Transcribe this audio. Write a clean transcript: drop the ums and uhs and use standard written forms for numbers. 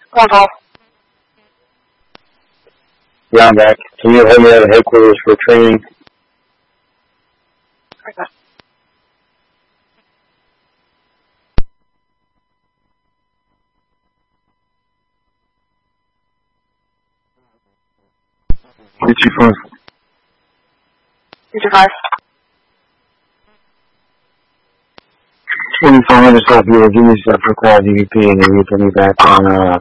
Control. Yeah, I'm back. Can you hold me at headquarters for training? Okay. What's your phone? 225. 2500 South Bureau, give me a set for quality VP and then you put me back on,